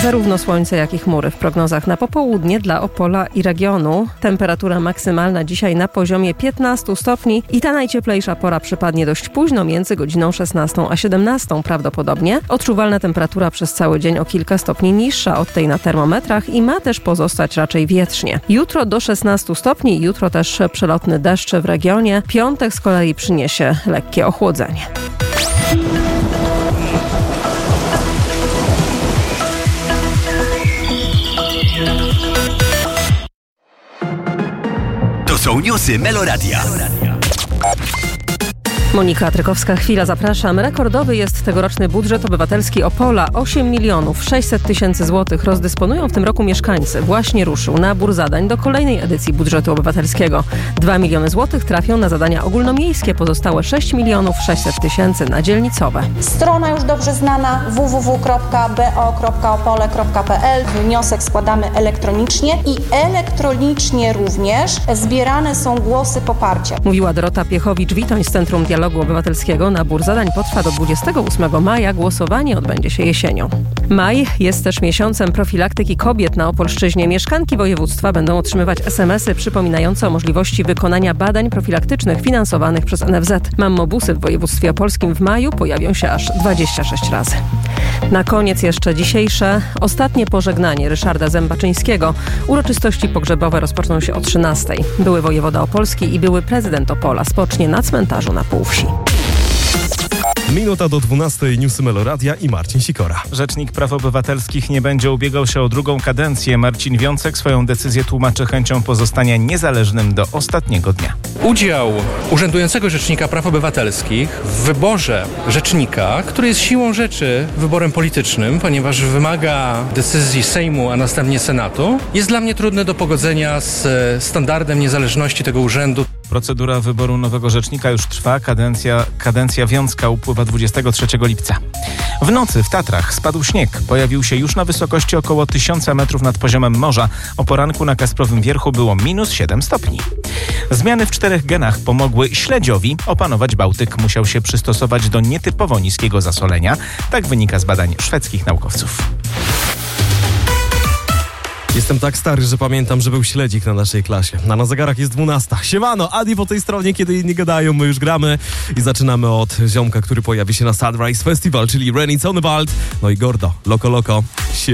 Zarówno słońce, jak i chmury w prognozach na popołudnie dla Opola i regionu. Temperatura maksymalna dzisiaj na poziomie 15 stopni i ta najcieplejsza pora przypadnie dość późno, między godziną 16 a 17 prawdopodobnie. Odczuwalna temperatura przez cały dzień o kilka stopni niższa od tej na termometrach i ma też pozostać raczej wietrznie. Jutro do 16 stopni, jutro też przelotny deszcz w regionie. Piątek z kolei przyniesie lekkie ochłodzenie. To są newsy Meloradia. Monika Trykowska-Chwila, zapraszam. Rekordowy jest tegoroczny budżet obywatelski Opola. 8 600 000 złotych rozdysponują w tym roku mieszkańcy. Właśnie ruszył nabór zadań do kolejnej edycji budżetu obywatelskiego. 2 miliony złotych trafią na zadania ogólnomiejskie, pozostałe 6 600 000 na dzielnicowe. Strona już dobrze znana www.bo.opole.pl. Wniosek składamy elektronicznie i elektronicznie również zbierane są głosy poparcia. Mówiła Dorota Piechowicz-Witoń z Centrum Dialogu Obywatelskiego. Nabór zadań potrwa do 28 maja. Głosowanie odbędzie się jesienią. Maj jest też miesiącem profilaktyki kobiet na Opolszczyźnie. Mieszkanki województwa będą otrzymywać SMS-y przypominające o możliwości wykonania badań profilaktycznych finansowanych przez NFZ. Mammobusy w województwie opolskim w maju pojawią się aż 26 razy. Na koniec jeszcze dzisiejsze, ostatnie pożegnanie Ryszarda Zębaczyńskiego. Uroczystości pogrzebowe rozpoczną się o 13:00. Były wojewoda opolski i były prezydent Opola spocznie na cmentarzu na Półwsi. Minuta do 12:00, newsy Meloradia i Marcin Sikora. Rzecznik Praw Obywatelskich nie będzie ubiegał się o drugą kadencję. Marcin Wiącek swoją decyzję tłumaczy chęcią pozostania niezależnym do ostatniego dnia. Udział urzędującego Rzecznika Praw Obywatelskich w wyborze rzecznika, który jest siłą rzeczy wyborem politycznym, ponieważ wymaga decyzji Sejmu, a następnie Senatu, jest dla mnie trudny do pogodzenia z standardem niezależności tego urzędu. Procedura wyboru nowego rzecznika już trwa. Kadencja Wiącka upływa 23 lipca. W nocy w Tatrach spadł śnieg. Pojawił się już na wysokości około 1000 metrów nad poziomem morza. O poranku na Kasprowym Wierchu było -7 stopni. Zmiany w 4 genach pomogły śledziowi opanować Bałtyk. Musiał się przystosować do nietypowo niskiego zasolenia. Tak wynika z badań szwedzkich naukowców. Jestem tak stary, że pamiętam, że był śledzik na naszej klasie. A na zegarach jest 12:00. Siemano, Adi po tej stronie, kiedy inni gadają, my już gramy. I zaczynamy od ziomka, który pojawi się na Sunrise Festival, czyli Renny Zonneveld. No i Gordo, Loco Loco.